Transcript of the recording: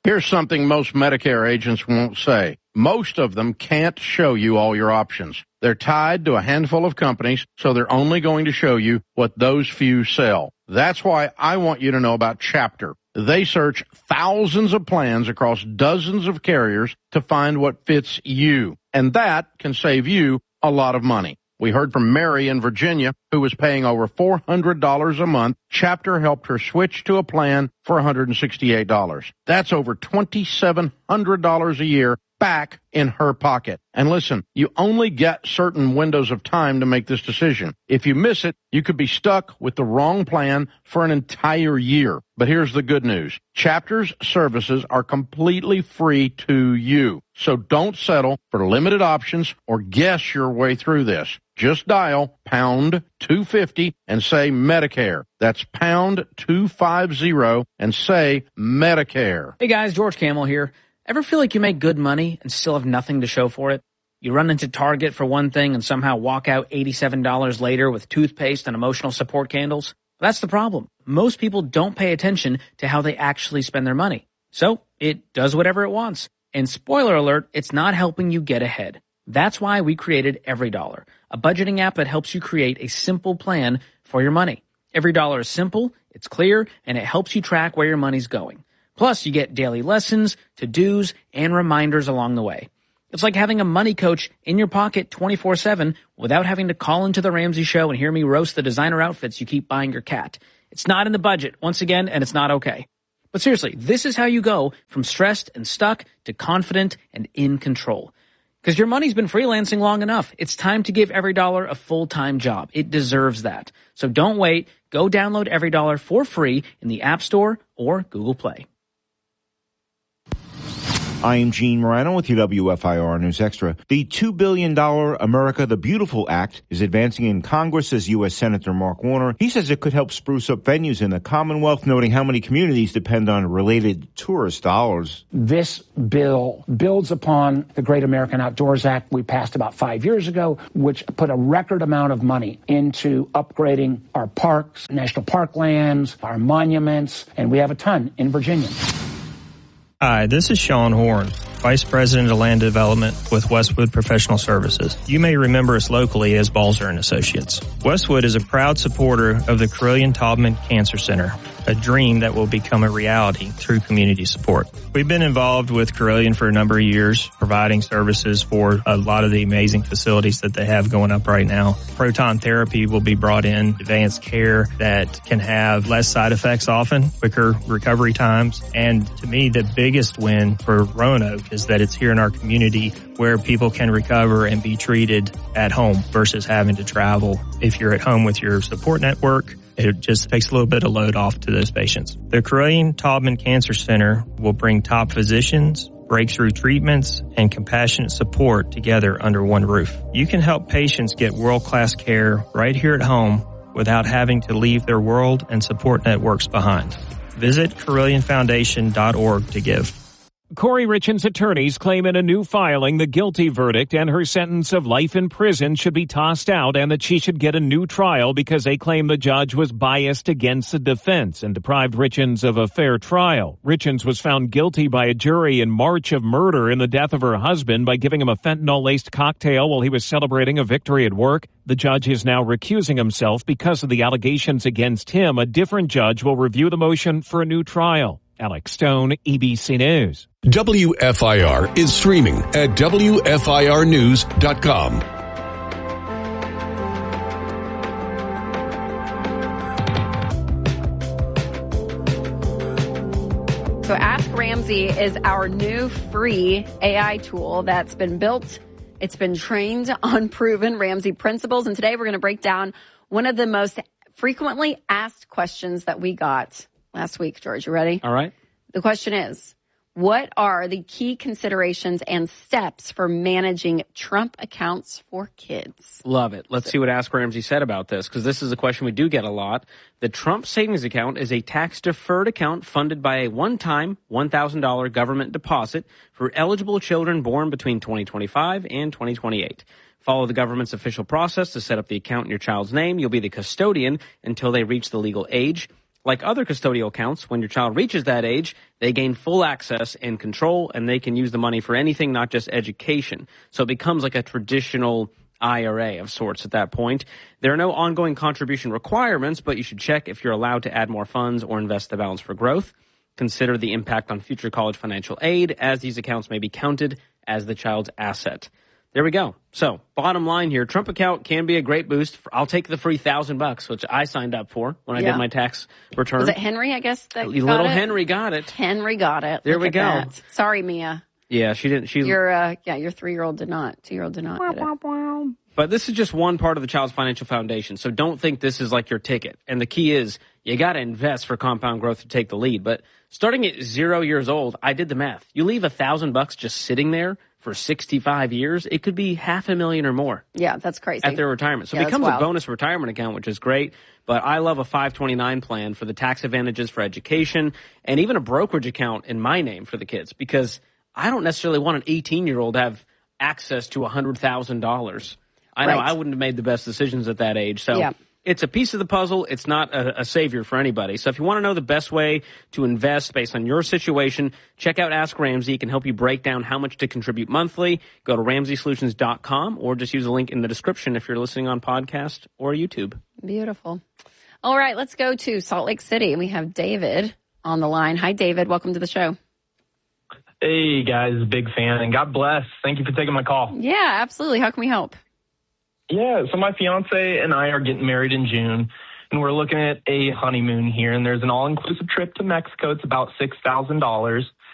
Here's something most Medicare agents won't say. Most of them can't show you all your options. They're tied to a handful of companies, so they're only going to show you what those few sell. That's why I want you to know about Chapter. They search thousands of plans across dozens of carriers to find what fits you, and that can save you a lot of money. We heard from Mary in Virginia, who was paying over $400 a month. Chapter helped her switch to a plan for $168. That's over $2,700 a year back in her pocket. And listen, you only get certain windows of time to make this decision. If you miss it, you could be stuck with the wrong plan for an entire year. But here's the good news. Chapter's services are completely free to you. So don't settle for limited options or guess your way through this. Just dial pound 250 and say Medicare. That's pound 250 and say Medicare. Hey guys, George Camel here. Ever feel like you make good money and still have nothing to show for it? You run into Target for one thing and somehow walk out $87 later with toothpaste and emotional support candles? That's the problem. Most people don't pay attention to how they actually spend their money. So it does whatever it wants. And spoiler alert, it's not helping you get ahead. That's why we created EveryDollar, a budgeting app that helps you create a simple plan for your money. EveryDollar is simple, it's clear, and it helps you track where your money's going. Plus, you get daily lessons, to-dos, and reminders along the way. It's like having a money coach in your pocket 24/7 without having to call into the Ramsey Show and hear me roast the designer outfits you keep buying your cat. It's not in the budget, once again, and it's not okay. But seriously, this is how you go from stressed and stuck to confident and in control. Because your money's been freelancing long enough. It's time to give EveryDollar a full-time job. It deserves that. So don't wait. Go download EveryDollar for free in the App Store or Google Play. I am Gene Morano with your WFIR News Extra. The $2 billion America the Beautiful Act is advancing in Congress, says U.S. Senator Mark Warner. He says it could help spruce up venues in the Commonwealth, noting how many communities depend on related tourist dollars. This bill builds upon the Great American Outdoors Act we passed about 5 years ago, which put a record amount of money into upgrading our parks, national park lands, our monuments, and we have a ton in Virginia. Hi, this is Sean Horn, Vice President of Land Development with Westwood Professional Services. You may remember us locally as Balzer & Associates. Westwood is a proud supporter of the Carilion-Taubman Cancer Center, a dream that will become a reality through community support. We've been involved with Carilion for a number of years, providing services for a lot of the amazing facilities that they have going up right now. Proton therapy will be brought in, advanced care that can have less side effects often, quicker recovery times, and to me, the biggest win for Roanoke is that it's here in our community where people can recover and be treated at home versus having to travel. If you're at home with your support network, it just takes a little bit of load off to those patients. The Carilion-Taubman Cancer Center will bring top physicians, breakthrough treatments, and compassionate support together under one roof. You can help patients get world-class care right here at home without having to leave their world and support networks behind. Visit CarillionFoundation.org to give. Corey Richens' attorneys claim in a new filing the guilty verdict and her sentence of life in prison should be tossed out and that she should get a new trial because they claim the judge was biased against the defense and deprived Richens of a fair trial. Richens was found guilty by a jury in March of murder in the death of her husband by giving him a fentanyl-laced cocktail while he was celebrating a victory at work. The judge is now recusing himself because of the allegations against him. A different judge will review the motion for a new trial. Alex Stone, ABC News. WFIR is streaming at WFIRnews.com. So Ask Ramsey is our new free AI tool that's been built. It's been trained on proven Ramsey principles. And today we're going to break down one of the most frequently asked questions that we got last week. George, you ready? All right. The question is, what are the key considerations and steps for managing Trump accounts for kids? Love it. Let's see what Ask Ramsey said about this, because this is a question we do get a lot. The Trump savings account is a tax-deferred account funded by a one-time $1,000 government deposit for eligible children born between 2025 and 2028. Follow the government's official process to set up the account in your child's name. You'll be the custodian until they reach the legal age. Like other custodial accounts, when your child reaches that age, they gain full access and control, and they can use the money for anything, not just education. So it becomes like a traditional IRA of sorts at that point. There are no ongoing contribution requirements, but you should check if you're allowed to add more funds or invest the balance for growth. Consider the impact on future college financial aid, as these accounts may be counted as the child's asset. There we go. So, bottom line here, Trump account can be a great boost. I'll take the free $1,000, which I signed up for when I did my tax return. Was it Henry, I guess, that Little got it? Henry got it. Henry got it. There Look we at go. that. Sorry, Mia. Yeah, she didn't. Your 3-year-old did not. 2-year-old did not get it. But this is just one part of the Child's Financial Foundation, so don't think this is like your ticket. And the key is you got to invest for compound growth to take the lead. But starting at 0 years old, I did the math. You leave $1,000 just sitting there for 65 years, it could be $500,000 or more. Yeah, that's crazy. At their retirement. So it becomes a bonus retirement account, which is great. But I love a 529 plan for the tax advantages for education and even a brokerage account in my name for the kids, because I don't necessarily want an 18-year-old to have access to $100,000. I know I wouldn't have made the best decisions at that age. So it's a piece of the puzzle. It's not a savior for anybody. So if you want to know the best way to invest based on your situation, check out Ask Ramsey. It can help you break down how much to contribute monthly. Go to RamseySolutions.com or just use a link in the description if you're listening on podcast or YouTube. Beautiful. All right, let's go to Salt Lake City. We have David on the line. Hi, David. Welcome to the show. Hey, guys. Big fan. And God bless. Thank you for taking my call. Yeah, absolutely. How can we help? Yeah, so my fiance and I are getting married in June, and we're looking at a honeymoon here, and there's an all-inclusive trip to Mexico. It's about $6,000.